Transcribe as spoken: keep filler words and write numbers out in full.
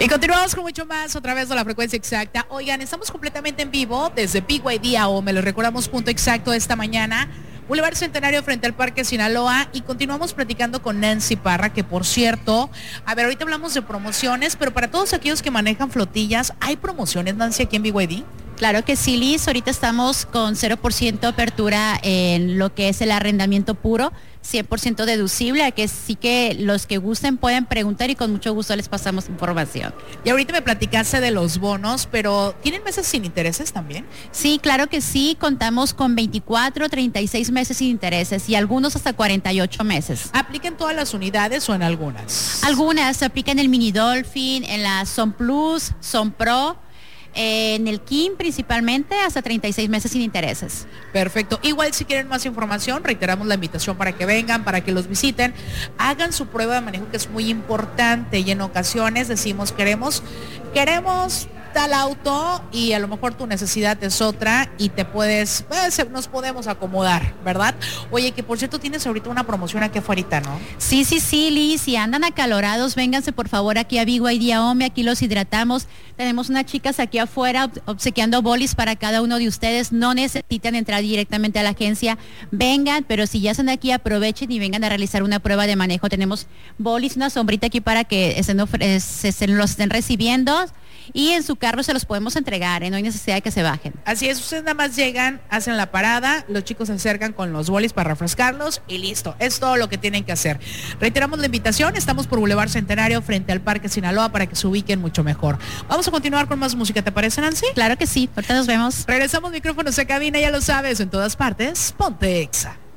Y continuamos con mucho más a través de la frecuencia exacta. Oigan, estamos completamente en vivo desde B Y D o me lo recordamos punto exacto esta mañana. Boulevard Centenario frente al Parque Sinaloa y continuamos platicando con Nancy Parra, que por cierto, a ver, ahorita hablamos de promociones, pero para todos aquellos que manejan flotillas, ¿hay promociones, Nancy, aquí en B Y D? Claro que sí, Liz. Ahorita estamos con cero por ciento apertura en lo que es el arrendamiento puro, cien por ciento deducible, a que sí que los que gusten pueden preguntar y con mucho gusto les pasamos información. Y ahorita me platicaste de los bonos, pero ¿tienen meses sin intereses también? Sí, claro que sí. Contamos con veinticuatro, treinta y seis meses sin intereses y algunos hasta cuarenta y ocho meses. ¿Aplica en todas las unidades o en algunas? Algunas aplican en el Mini Dolphin, en la Son Plus, Son Pro, Eh, en el Kim principalmente hasta treinta y seis meses sin intereses. Perfecto. Igual si quieren más información, reiteramos la invitación para que vengan, para que los visiten, hagan su prueba de manejo, que es muy importante, y en ocasiones decimos queremos, queremos tal auto y a lo mejor tu necesidad es otra y te puedes, pues, nos podemos acomodar, ¿verdad? Oye, que por cierto tienes ahorita una promoción aquí afuera, ¿no? Sí, sí, sí, Liz, si andan acalorados, vénganse por favor aquí a B Y D Home, aquí los hidratamos. Tenemos unas chicas aquí afuera obsequiando bolis para cada uno de ustedes, no necesitan entrar directamente a la agencia, vengan, pero si ya están aquí aprovechen y vengan a realizar una prueba de manejo. Tenemos bolis, una sombrita aquí para que estén, se, se los estén recibiendo. Y en su carro se los podemos entregar, ¿eh? No hay necesidad de que se bajen. Así es, ustedes nada más llegan, hacen la parada, los chicos se acercan con los bolis para refrescarlos y listo, es todo lo que tienen que hacer. Reiteramos la invitación, estamos por Boulevard Centenario frente al Parque Sinaloa para que se ubiquen mucho mejor. Vamos a continuar con más música, ¿te parece, Nancy? Claro que sí, ahorita nos vemos. Regresamos micrófonos a cabina, ya lo sabes, en todas partes, ponte Exa.